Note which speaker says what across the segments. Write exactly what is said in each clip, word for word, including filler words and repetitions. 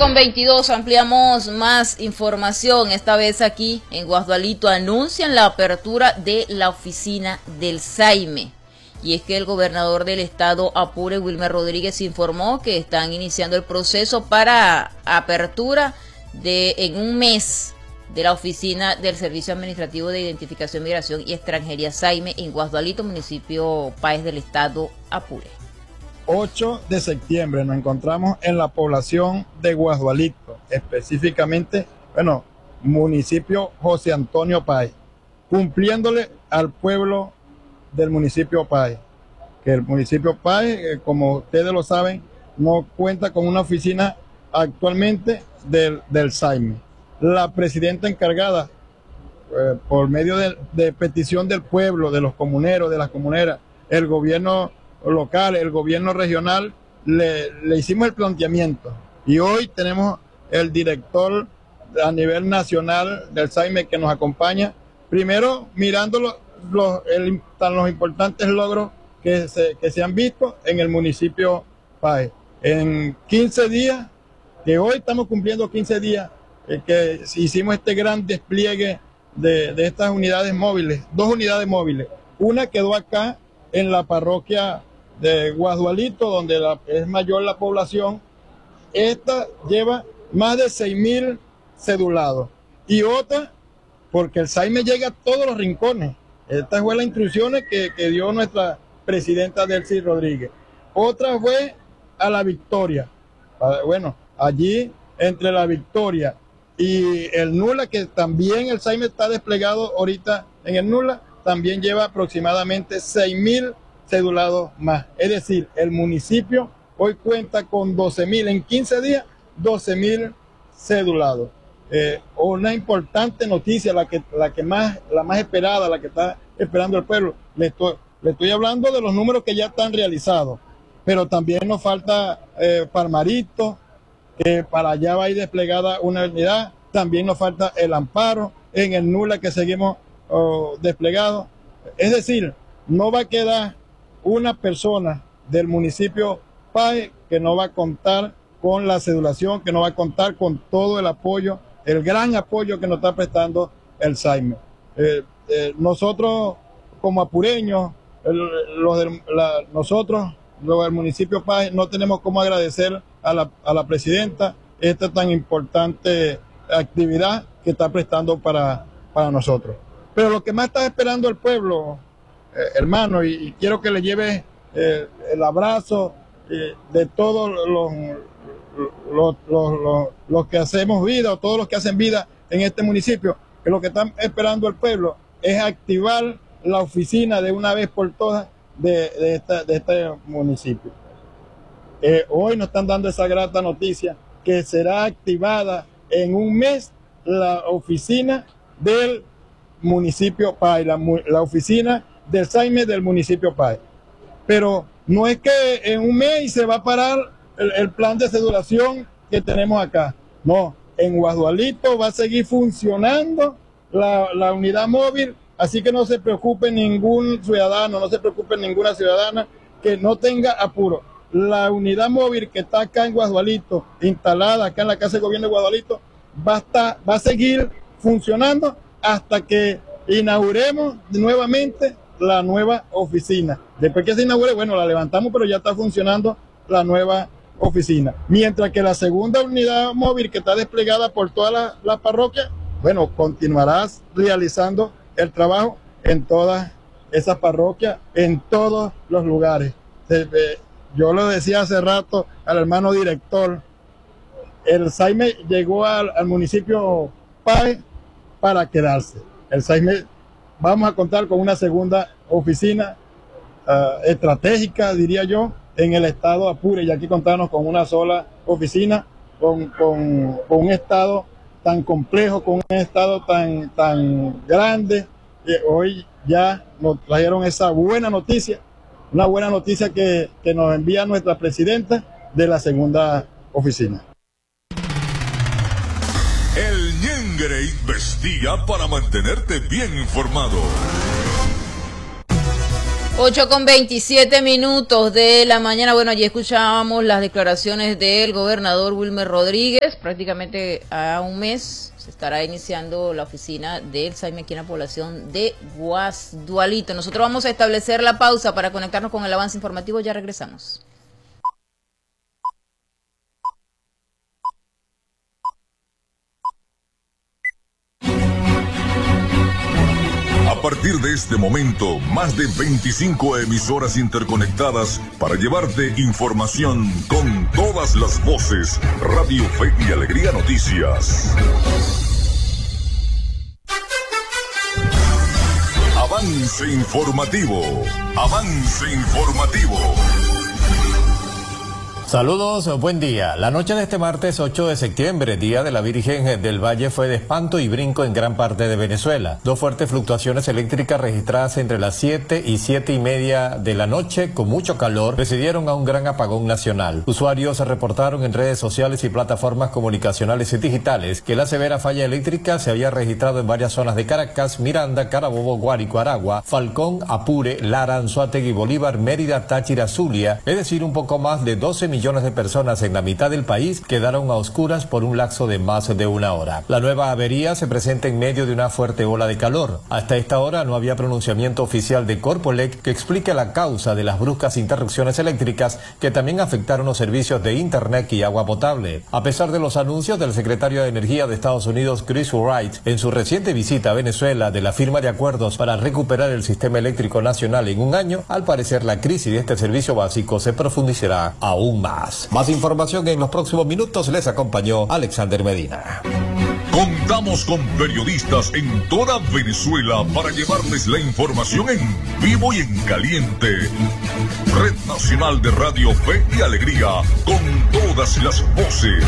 Speaker 1: con veintidós, ampliamos más información. Esta vez aquí en Guasdualito anuncian la apertura de la oficina del SAIME. Y es que el gobernador del estado Apure, Wilmer Rodríguez, informó que están iniciando el proceso para apertura de en un mes de la oficina del Servicio Administrativo de Identificación, Migración y Extranjería SAIME en Guasdualito, municipio Páez del estado Apure.
Speaker 2: ocho de septiembre nos encontramos en la población de Guasdualito, específicamente, bueno, municipio José Antonio Páez, cumpliéndole al pueblo del municipio Páez, que el municipio Páez, eh, como ustedes lo saben, no cuenta con una oficina actualmente del, del SAIME. La presidenta encargada, eh, por medio de, de petición del pueblo, de los comuneros, de las comuneras, el gobierno local, el gobierno regional, le, le hicimos el planteamiento. Y hoy tenemos el director a nivel nacional del SAIME que nos acompaña, primero mirando los, los, el, los importantes logros que se, que se han visto en el municipio Páez. En quince días, que hoy estamos cumpliendo quince días, eh, que hicimos este gran despliegue de, de estas unidades móviles, dos unidades móviles. Una quedó acá en la parroquia de Guasdualito, donde la, es mayor la población. Esta lleva más de seis mil cedulados. Y otra, porque el SAIME llega a todos los rincones. Estas fue las instrucciones que, que dio nuestra presidenta Delcy Rodríguez. Otra fue a La Victoria. Bueno, allí entre La Victoria y el Nula, que también el SAIME está desplegado ahorita en el Nula, también lleva aproximadamente seis mil cedulados más. Es decir, el municipio hoy cuenta con doce mil, en quince días, doce mil cedulados. Eh, una importante noticia, la que, la que más, la más esperada, la que está esperando el pueblo. Le estoy, le estoy hablando de los números que ya están realizados, pero también nos falta eh, Palmarito, que para allá va a ir desplegada una unidad. También nos falta el Amparo, en el Nula que seguimos oh, desplegados. Es decir, no va a quedar una persona del municipio Páez que no va a contar con la cedulación, que no va a contar con todo el apoyo, el gran apoyo que nos está prestando el SAIME. Eh, eh, nosotros como apureños, el, los del, la, nosotros los del municipio Páez no tenemos cómo agradecer a la, a la presidenta esta tan importante actividad que está prestando para, para nosotros. Pero lo que más está esperando el pueblo, eh, hermano, y, y quiero que le lleve eh, el abrazo eh, de todos los, los, los, los, los que hacemos vida, o todos los que hacen vida en este municipio, que lo que están esperando el pueblo es activar la oficina de una vez por todas de, de, esta, de este municipio. Eh, hoy nos están dando esa grata noticia que será activada en un mes la oficina del municipio Páez, la, la oficina del SAIME del municipio Páez. Pero no es que en un mes se va a parar el, el plan de cedulación que tenemos acá. No, en Guasdualito va a seguir funcionando la, la unidad móvil, así que no se preocupe ningún ciudadano, no se preocupe ninguna ciudadana que no tenga apuro. La unidad móvil que está acá en Guasdualito, instalada acá en la Casa de Gobierno de Guasdualito, va a, estar, va a seguir funcionando hasta que inauguremos nuevamente la nueva oficina. Después que se inaugure, bueno, la levantamos, pero ya está funcionando la nueva oficina. Mientras que la segunda unidad móvil que está desplegada por toda la, la parroquia, bueno, continuará realizando el trabajo en todas esas parroquias, en todos los lugares. Se, eh, Yo lo decía hace rato al hermano director, el SAIME llegó al, al municipio Páez para quedarse. El SAIME, vamos a contar con una segunda oficina uh, estratégica, diría yo, en el estado Apure, y aquí contamos con una sola oficina, con, con, con un estado tan complejo, con un estado tan, tan grande, que hoy ya nos trajeron esa buena noticia. Una buena noticia que, que nos envía nuestra presidenta de la segunda oficina.
Speaker 3: El Ñengre investiga para mantenerte bien informado.
Speaker 1: ocho con veintisiete minutos de la mañana. Bueno, ya escuchábamos las declaraciones del gobernador Wilmer Rodríguez. Prácticamente a un mes se estará iniciando la oficina del SAIME aquí en la población de Guasdualito. Nosotros vamos a establecer la pausa para conectarnos con el avance informativo. Ya regresamos.
Speaker 3: A partir de este momento, más de veinticinco emisoras interconectadas para llevarte información con todas las voces. Radio Fe y Alegría Noticias. Avance informativo. Avance informativo.
Speaker 4: Saludos, buen día. La noche de este martes ocho de septiembre, Día de la Virgen del Valle, fue de espanto y brinco en gran parte de Venezuela. Dos fuertes fluctuaciones eléctricas registradas entre las siete y siete y media de la noche, con mucho calor, precedieron a un gran apagón nacional. Usuarios reportaron en redes sociales y plataformas comunicacionales y digitales que la severa falla eléctrica se había registrado en varias zonas de Caracas, Miranda, Carabobo, Guárico, Aragua, Falcón, Apure, Lara, Anzoátegui, Bolívar, Mérida, Táchira, Zulia, es decir, un poco más de doce millones de personas en la mitad del país quedaron a oscuras por un lapso de más de una hora. La nueva avería se presenta en medio de una fuerte ola de calor. Hasta esta hora no había pronunciamiento oficial de Corpoelec que explique la causa de las bruscas interrupciones eléctricas que también afectaron los servicios de internet y agua potable. A pesar de los anuncios del secretario de Energía de Estados Unidos, Chris Wright, en su reciente visita a Venezuela de la firma de acuerdos para recuperar el sistema eléctrico nacional en un año, al parecer la crisis de este servicio básico se profundizará aún más. Más información en los próximos minutos. Les acompañó Alexander Medina.
Speaker 3: Contamos con periodistas en toda Venezuela para llevarles la información en vivo y en caliente. Red Nacional de Radio Fe y Alegría, con todas las voces.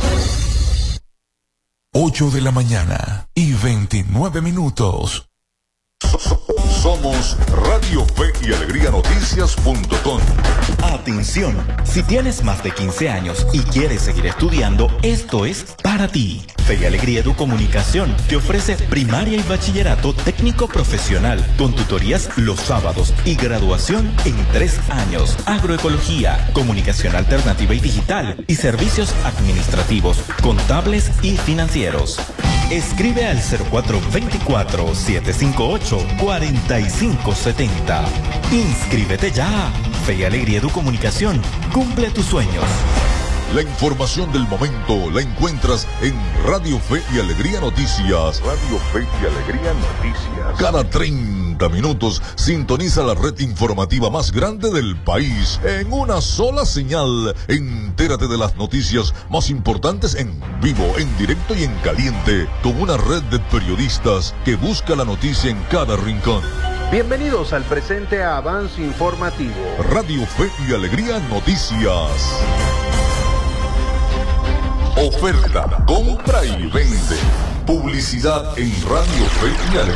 Speaker 3: ocho de la mañana y veintinueve minutos. Somos Radio Fe y Alegría Noticias punto com.
Speaker 5: Atención, si tienes más de quince años y quieres seguir estudiando, esto es para ti. Fe y Alegría Educomunicación te ofrece primaria y bachillerato técnico profesional con tutorías los sábados y graduación en tres años. Agroecología, comunicación alternativa y digital y servicios administrativos, contables y financieros. Escribe al cero cuatro dos cuatro, siete cinco ocho, cuatro cinco siete cero. Inscríbete ya. Fe y Alegría Educomunicación cumple tus sueños.
Speaker 3: La información del momento la encuentras en Radio Fe y Alegría Noticias. Radio Fe y Alegría Noticias. Cada treinta minutos sintoniza la red informativa más grande del país en una sola señal. Entérate de las noticias más importantes en vivo, en directo y en caliente, con una red de periodistas que busca la noticia en cada rincón.
Speaker 6: Bienvenidos al presente avance informativo.
Speaker 3: Radio Fe y Alegría Noticias. Oferta, compra y vende. Publicidad en Radio Fe y Alegría.